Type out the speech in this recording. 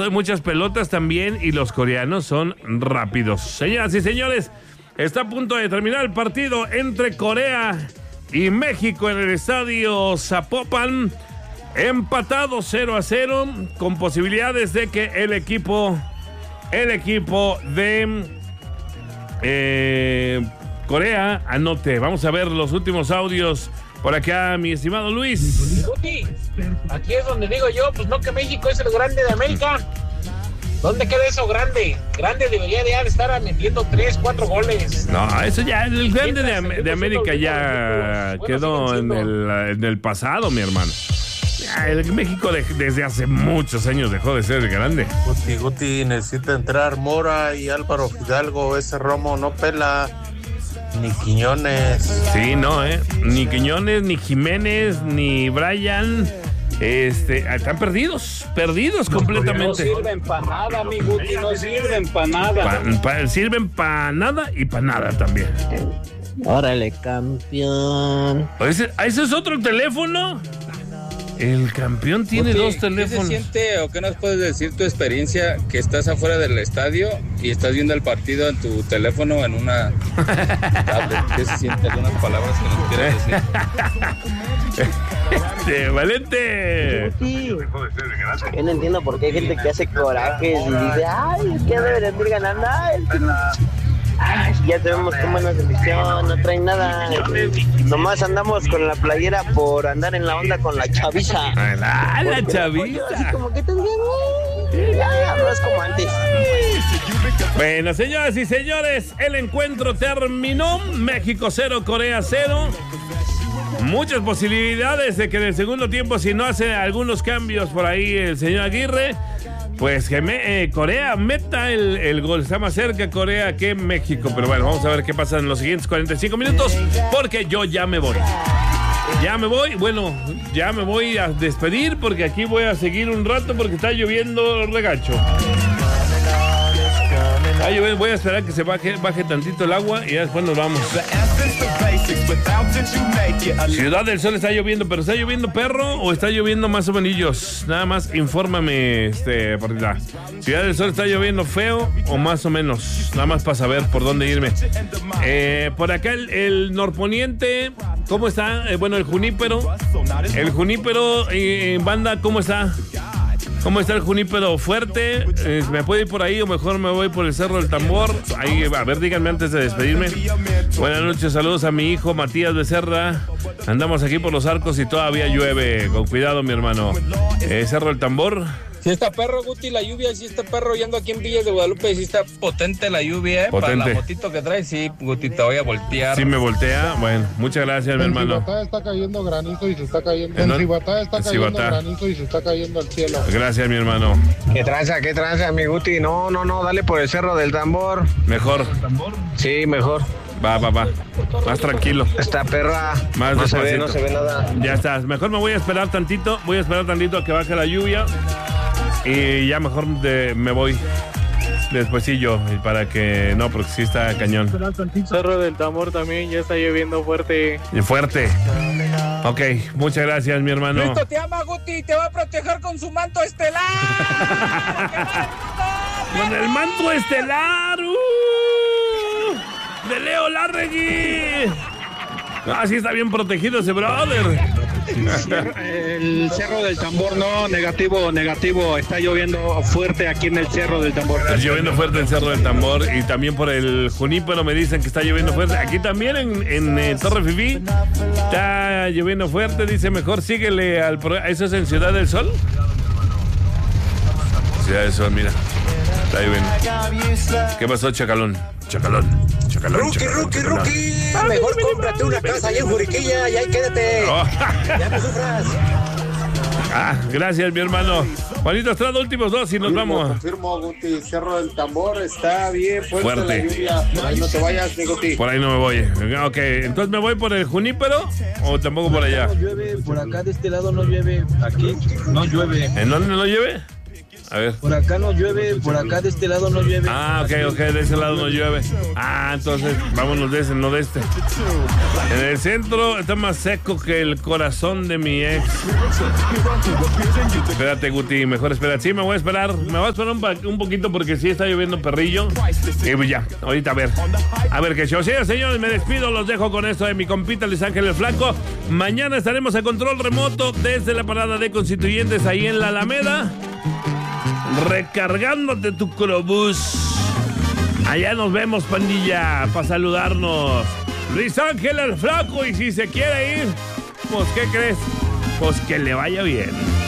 muchas pelotas también y los coreanos son rápidos. Señoras y señores, está a punto de terminar el partido entre Corea y México en el estadio Zapopan. Empatado 0-0 con posibilidades de que el equipo de Corea anote. Vamos a ver los últimos audios por acá, mi estimado Luis. Aquí es donde digo yo, pues no, que México es el grande de América. ¿Dónde queda eso grande? Grande debería de estar metiendo 3, 4 goles. No, eso ya, el grande de América ya quedó en el pasado, mi hermano. El México desde hace muchos años dejó de ser el grande. Guti, necesita entrar Mora y Álvaro Fidalgo. Ese Romo no pela. Ni Quiñones. Sí, no, ni Quiñones, ni Jiménez, ni Brian. Están perdidos completamente. No sirven para nada, mi Guti, no sirven para nada. Sirven para nada y para nada también. Órale, campeón. ¿Ese es otro teléfono? El campeón tiene Guti, dos teléfonos. ¿qué se siente o qué nos puedes decir tu experiencia que estás afuera del estadio y estás viendo el partido en tu teléfono en una tablet? ¿Qué se siente? ¿Algunas palabras que nos quieras decir? ¡Valente! Yo no entiendo por qué hay gente que hace corajes y dice, ay, es que deberían ir ganando. Ay, ya sabemos cómo es la selección, no traen nada. Nomás andamos con la playera por andar en la onda con la chaviza. La chaviza. Así como que también, ya no es como antes. Bueno, señoras y señores, el encuentro terminó. México 0, Corea 0. Muchas posibilidades de que en el segundo tiempo, si no hace algunos cambios por ahí el señor Aguirre, pues que Corea meta el gol. Está más cerca Corea que México. Pero bueno, vamos a ver qué pasa en los siguientes 45 minutos, porque yo ya me voy. Ya me voy a despedir, porque aquí voy a seguir un rato porque está lloviendo regacho. Voy a esperar que se baje tantito el agua y ya después nos vamos. Ciudad del Sol está lloviendo, pero ¿está lloviendo perro o está lloviendo más o menos? Nada más infórmame, partida. Ciudad del Sol está lloviendo feo o más o menos, nada más para saber por dónde irme. Por acá el norponiente, ¿cómo está? Bueno, el Junípero, banda, ¿cómo está? ¿Cómo está el Junípero? Fuerte. ¿Me puede ir por ahí o mejor me voy por el Cerro del Tambor? Ahí, a ver, díganme antes de despedirme. Buenas noches, saludos a mi hijo Matías Becerra. Andamos aquí por los arcos y todavía llueve. Con cuidado, mi hermano. Cerro del Tambor. Si está perro, Guti, la lluvia, si está perro, yendo aquí en Villas de Guadalupe, si está potente la lluvia, potente. Para la motito que traes, sí, Guti, te voy a voltear. Sí me voltea, bueno, muchas gracias, mi hermano. En Cibatá está cayendo granizo y se está cayendo. En Cibatá está cayendo granizo y se está cayendo al cielo. Gracias, mi hermano. ¿Qué tranza, mi Guti? No, dale por el Cerro del Tambor. Mejor. Sí, mejor. Va. Más tranquilo. Esta perra. Más no despacito. se ve nada. Ya estás. Mejor me voy a esperar tantito. A que baje la lluvia. Y ya mejor me voy despuesillo para que no, porque sí está cañón. Cerro del Tambor también ya está lloviendo fuerte. Y fuerte. Ok, muchas gracias, mi hermano. Cristo te ama, Guti, te va a proteger con su manto estelar. Con el manto estelar. De Leo Larregui. Sí está bien protegido ese brother. El Cerro del Tambor, no, negativo, está lloviendo fuerte aquí en el Cerro del Tambor. Está lloviendo fuerte en el Cerro del Tambor y también por el Junípero me dicen que está lloviendo fuerte. Aquí también en Torre Fifí está lloviendo fuerte, dice mejor síguele al programa. ¿Eso es en Ciudad del Sol? Ciudad del Sol, mira. Está lloviendo. ¿Qué pasó, Chacalón? Rookie. Mejor cómprate una casa allá en Juriquilla y ahí quédate. Ya no sufras. Gracias, mi hermano. Juanito Estrada, últimos dos y nos vamos. Confirmo, Guti, Cerro del Tambor está bien fuerte. La lluvia. Por ahí no te vayas, mi Guti. Por ahí no me voy. Ok, entonces me voy por el Junípero o tampoco por allá. No llueve, por acá de este lado no llueve, aquí no llueve. ¿En dónde no llueve? A ver. Por acá no llueve, por acá de este lado no llueve. Ok, de ese lado no llueve. Entonces vámonos de ese, no de este. En el centro está más seco que el corazón de mi ex. Espérate, Guti, mejor espera. Sí, me voy a esperar un poquito porque sí está lloviendo perrillo. Y pues ya, ahorita a ver qué show. Sí, señores, me despido, los dejo con esto de mi compita Luis Ángel el Flaco. Mañana estaremos a control remoto desde la parada de Constituyentes ahí en la Alameda, recargándote tu Crobús. Allá nos vemos, pandilla, para saludarnos. Luis Ángel el Flaco, y si se quiere ir, pues ¿qué crees? Pues que le vaya bien.